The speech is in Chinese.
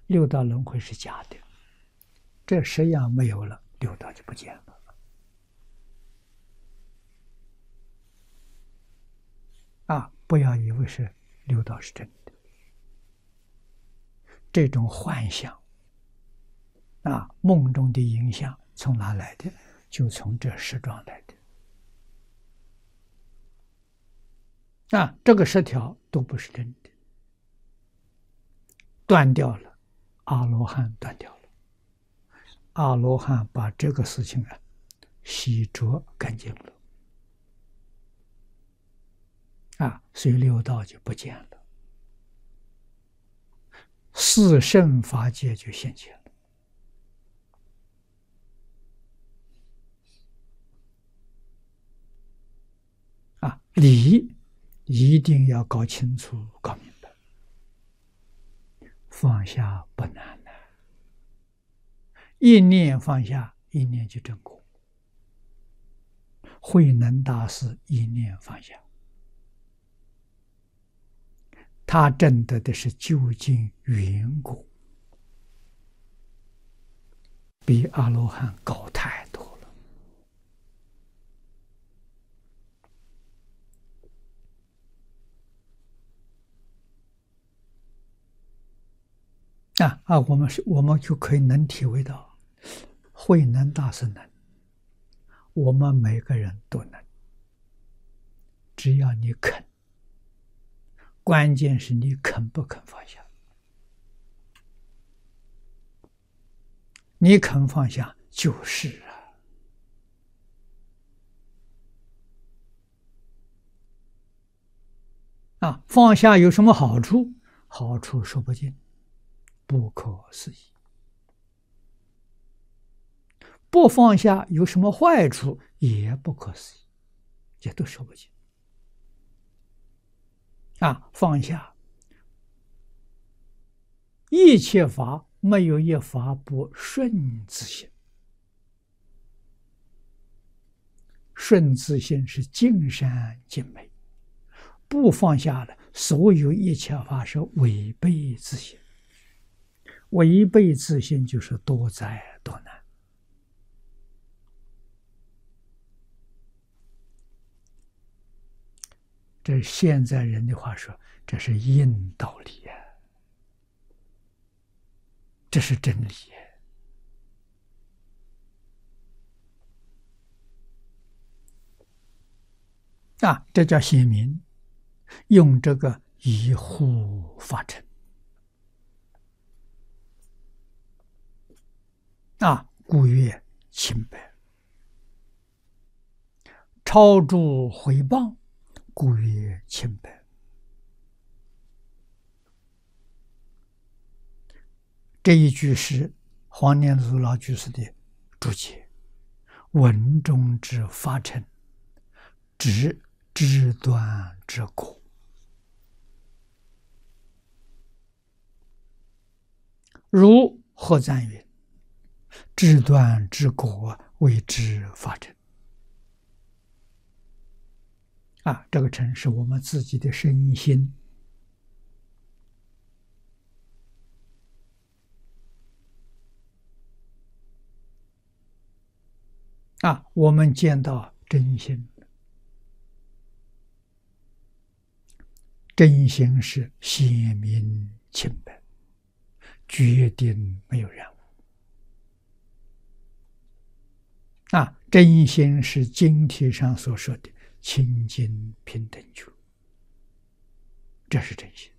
六道轮回是假的，这十样没有了，六道就不见了。不要以为是六道是真的，这种幻象梦中的影响从哪来的？就从这10桩来的。这个10条都不是真的，断掉了，阿罗汉断掉了，阿罗汉把这个事情洗濯干净了。所以六道就不见了，四圣法界就现前了。理一定要搞清楚、搞明白，放下不难的，一念放下，一念就证果。慧能大师一念放下，他证得的是究竟圆果，比阿罗汉高太多了。我们就可以能体会到，慧能大师能，我们每个人都能，只要你肯。关键是你肯不肯放下，你肯放下就是放下有什么好处？好处说不尽，不可思议。不放下有什么坏处？也不可思议，也都说不尽。放下一切法，没有一法不顺自性。顺自性是尽善尽美，不放下了，所有一切法是违背自性。违背自性就是多灾多难。这现在人的话说，这是硬道理呀，这是真理这叫显明，用这个以护法尘故曰清白，超诸毁谤，故曰清白。这一句是黄念祖老居士的注解，文中之法尘，指枝断之果。如何赞云？枝断之果，谓之法尘。这个尘是我们自己的身心。我们见到真心，真心是显明清白，决定没有染污。真心是经题上所说的清净平等觉，这是真心。